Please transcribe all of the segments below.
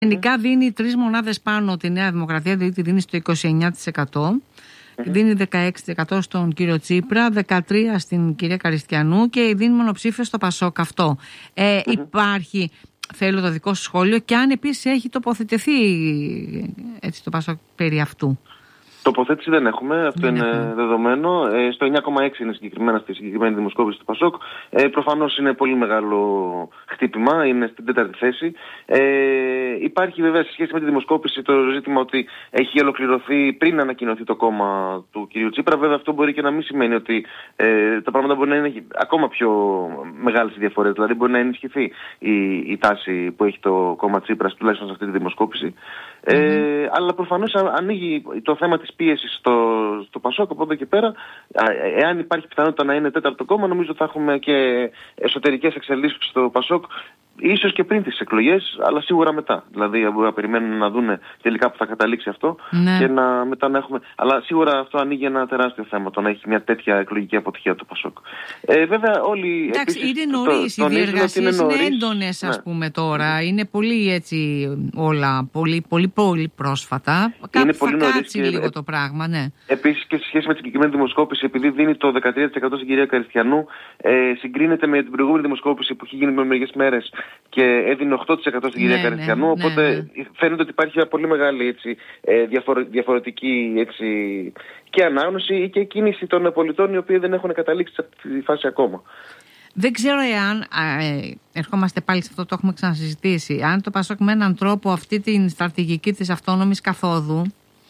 Γενικά δίνει 3 μονάδες πάνω τη Νέα Δημοκρατία, δηλαδή τη δίνει στο 29%. Δίνει 16% στον κύριο Τσίπρα, 13% στην κυρία Καριστιανού και δίνει μονοψήφιο στο Πασόκ. Αυτό. Υπάρχει, θέλω το δικό σου σχόλιο, και αν επίσης έχει τοποθετηθεί έτσι το Πασόκ περί αυτού. Τοποθέτηση δεν έχουμε, αυτό είναι δεδομένο. Στο 9,6 είναι συγκεκριμένα στη συγκεκριμένη δημοσκόπηση του Πασόκ. Προφανώς είναι πολύ μεγάλο χτύπημα, είναι στην 4η θέση. Υπάρχει βέβαια σε σχέση με τη δημοσκόπηση το ζήτημα ότι έχει ολοκληρωθεί πριν ανακοινωθεί το κόμμα του κ. Τσίπρα. Βέβαια αυτό μπορεί και να μην σημαίνει ότι τα πράγματα μπορεί να είναι ακόμα πιο μεγάλες οι διαφορές. Δηλαδή μπορεί να ενισχυθεί η τάση που έχει το κόμμα Τσίπρας, τουλάχιστον σε αυτή τη δημοσκόπηση. Αλλά προφανώς ανοίγει το θέμα της πίεσης στο Πασόκ. Από εδώ και πέρα, εάν υπάρχει πιθανότητα να είναι τέταρτο κόμμα, νομίζω θα έχουμε και εσωτερικές εξελίξεις στο Πασόκ, ίσως και πριν τις εκλογές, αλλά σίγουρα μετά. Δηλαδή, μπορεί να περιμένουν να δουν τελικά που θα καταλήξει αυτό και μετά να έχουμε. Αλλά σίγουρα αυτό ανοίγει ένα τεράστιο θέμα, το να έχει μια τέτοια εκλογική αποτυχία το Πασόκ. Βέβαια, όλοι. Εντάξει, είναι νωρίς. Οι διεργασίες είναι έντονες, ας πούμε τώρα. Είναι πολύ έτσι όλα. Πολύ πρόσφατα. Είναι πολύ νωρίς λίγο το πράγμα, ναι. Επίσης και σε σχέση με τη συγκεκριμένη δημοσκόπηση, επειδή δίνει το 13% στην κυρία Καριστιανού, συγκρίνεται με την προηγούμενη δημοσκόπηση που έχει γίνει με μερικές μέρες και έδινε 8% στην κυρία Καριστιανού. Οπότε φαίνεται ότι υπάρχει μια πολύ μεγάλη έτσι, διαφορετική έτσι, και ανάγνωση και κίνηση των πολιτών οι οποίοι δεν έχουν καταλήξει σε αυτή τη φάση ακόμα. Δεν ξέρω εάν, ερχόμαστε πάλι σε αυτό, το έχουμε ξανασυζητήσει, αν το Πασόκ με έναν τρόπο αυτή την στρατηγική της αυτόνομης καθόδου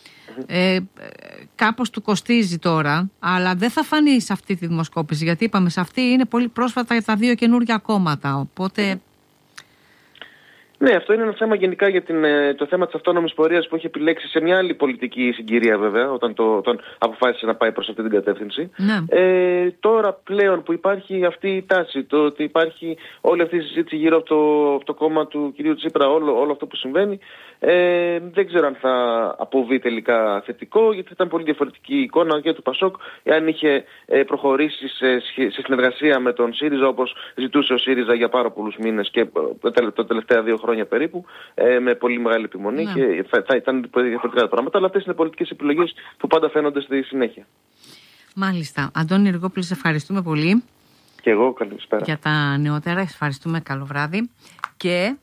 κάπως του κοστίζει τώρα, αλλά δεν θα φανεί σε αυτή τη δημοσκόπηση, γιατί είπαμε σε αυτή είναι πολύ πρόσφατα τα 2 καινούργια κόμματα, οπότε... Ναι, αυτό είναι ένα θέμα γενικά για το θέμα της αυτόνομης πορείας που έχει επιλέξει σε μια άλλη πολιτική συγκυρία βέβαια, όταν αποφάσισε να πάει προς αυτή την κατεύθυνση. Τώρα πλέον που υπάρχει αυτή η τάση, το ότι υπάρχει όλη αυτή η συζήτηση γύρω από το κόμμα του κ. Τσίπρα, όλο αυτό που συμβαίνει, δεν ξέρω αν θα αποβεί τελικά θετικό, γιατί ήταν πολύ διαφορετική η εικόνα και του Πασόκ, εάν είχε προχωρήσει σε συνεργασία με τον ΣΥΡΙΖΑ όπως ζητούσε ο ΣΥΡΙΖΑ για πάρα πολλούς μήνες και τα τελευταία 2 χρόνια περίπου, με πολύ μεγάλη επιμονή και θα ήταν διαφορετικά τα πράγματα, αλλά αυτές είναι πολιτικές επιλογές που πάντα φαίνονται στη συνέχεια. Μάλιστα. Αντώνη Εργόπουλε, σε ευχαριστούμε πολύ. Και εγώ, καλησπέρα. Για τα νεότερα, ευχαριστούμε, καλό βράδυ. Και...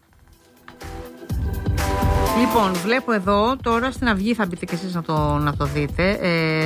Λοιπόν, βλέπω εδώ, τώρα στην Αυγή θα μπείτε και εσείς να το δείτε.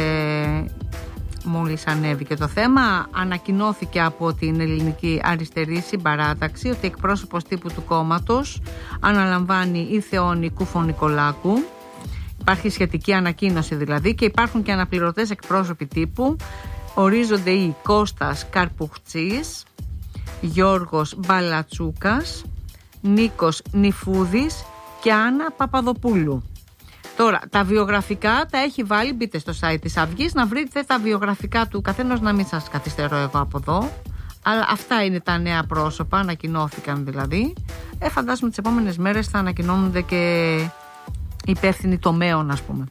Μόλις ανέβηκε το θέμα, ανακοινώθηκε από την Ελληνική Αριστερή Συμπαράταξη ότι εκπρόσωπος τύπου του κόμματος αναλαμβάνει η Θεόνη Κουφο-Νικολάκου. Υπάρχει σχετική ανακοίνωση δηλαδή και υπάρχουν και αναπληρωτές εκπρόσωποι τύπου. Ορίζονται οι Κώστας Καρπουχτσής, Γιώργος Μπαλατσούκας, Νίκος Νιφούδης και Άννα Παπαδοπούλου. Τώρα, τα βιογραφικά τα έχει βάλει, μπείτε στο site της Αυγής να βρείτε τα βιογραφικά του καθένας, να μην σας καθυστερώ εγώ από εδώ. Αλλά αυτά είναι τα νέα πρόσωπα, ανακοινώθηκαν δηλαδή. Φαντάζομαι τις επόμενες μέρες θα ανακοινώνονται και υπεύθυνοι τομέων, ας πούμε.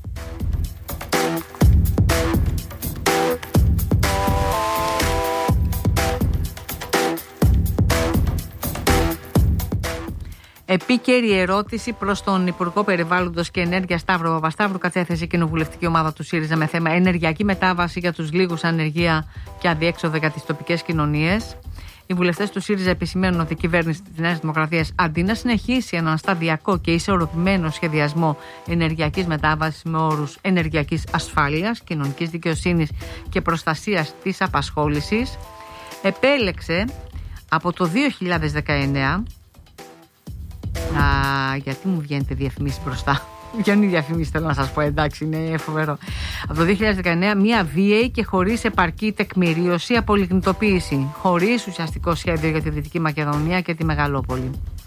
Επίκαιρη ερώτηση προς τον Υπουργό Περιβάλλοντος και Ενέργειας Σταύρο Παπασταύρου. Κατέθεσε η κοινοβουλευτική ομάδα του ΣΥΡΙΖΑ με θέμα ενεργειακή μετάβαση για τους λίγους, ανεργία και αδιέξοδο για τις τοπικές κοινωνίες. Οι βουλευτές του ΣΥΡΙΖΑ επισημαίνουν ότι η κυβέρνηση της Νέας Δημοκρατίας, αντί να συνεχίσει έναν σταδιακό και ισορροπημένο σχεδιασμό ενεργειακής μετάβασης με όρους ενεργειακής ασφάλειας, κοινωνικής δικαιοσύνης και προστασίας της απασχόλησης, επέλεξε από το 2019. Γιατί μου βγαίνετε διαφημίσεις μπροστά? Βγαίνουν οι διαφημίσεις, θέλω να σας πω, εντάξει, είναι φοβερό. Από το 2019 μια βίαιη και χωρίς επαρκή τεκμηρίωση απολιγνητοποίηση, χωρίς ουσιαστικό σχέδιο για τη Δυτική Μακεδονία και τη Μεγαλόπολη.